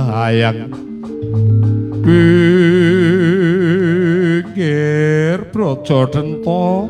hayang pikir Brajadenta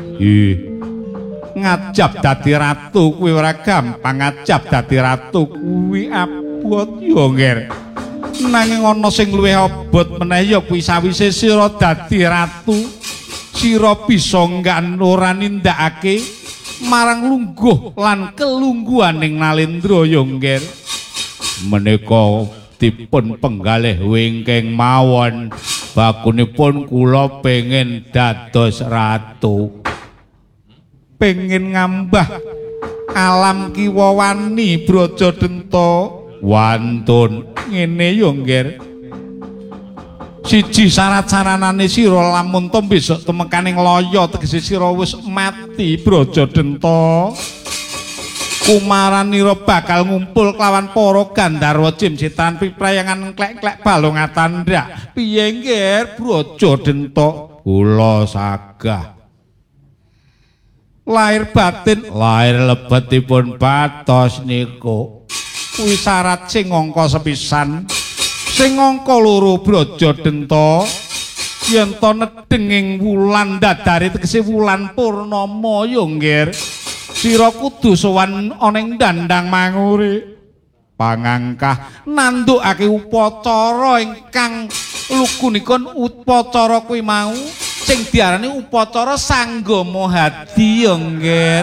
ngajab dadi ratu kuwi ora gampang ngajab dadi ratu kuwi abot yo Nger nanging ana sing luwih abot meneh ya kuwi sawise sira dadi ratu sira bisa nggan ora nindakake marang lungguh lan kelungguhaning Nalendra ya Nger menika dipun penggalih wingking mawon bakunipun kula pengen dados ratu pengen ngambah alam kiwa wani Brajadenta wantun ngene yo Nger siji syarat-saranane sira lamun to besok temekaning loya tegese sira wis mati Brajadenta kumaranira bakal ngumpul kelawan para Gandharwa Jim Setan piprayangan klek-klek balung atandra piye Nger Brajadenta kula sagah lahir batin lahir lebetipun patos niku kuwi syarat sing angka sepisan sing angka loro Brajadenta yen to nedenging wulan dadari tegese wulan purnama ya Nger sira kudu sowan ana ing Dandang Mangure pangangkah nandukake upacara ingkang lugunikun upacara kuwi mau sing diarani upacara sanggama hadi ya Nger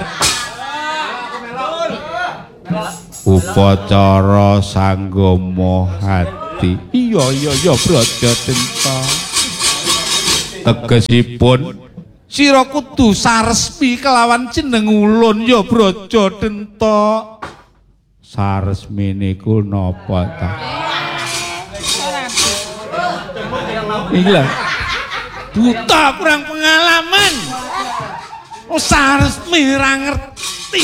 upacara sanggama hadi iya Brajadenta tegesipun sira kudu saresmi kelawan jeneng ulun ya Brajadenta saresmi niku napa ta iki lho buta kurang pengalaman saresmi ora ngerti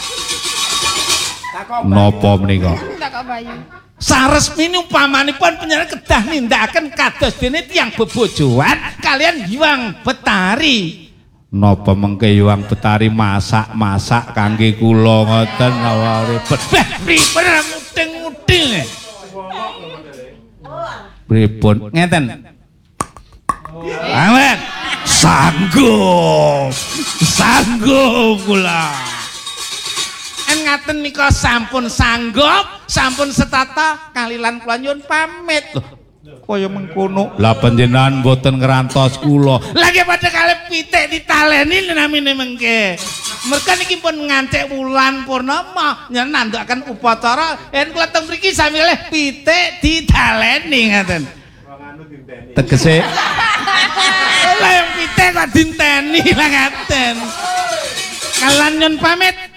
napa menika saresmi upamanipun panjenengan kedah nindakaken kados dene tiyang bebojoan kalian Hyang Betari napa mengke Hyang Betari masak kangge kula ngoten aware bedeh pripun muting-muting pripun ngeten awen sanggup kula ngaten nika sampun sanggup sampun setata kalilan kula nyuwun pamit lho kaya mengkono lah panjenengan mboten ngrantos kula lagi pada kalih pitik ditaleni namine mengke merga niki pun ngancik wulan purnama nyen nandhaken upacara yen kula teng mriki sami kalih pitik ditaleni ngaten tegese lah yang pitik kok dinteni lah ngaten kalian nyuwun pamit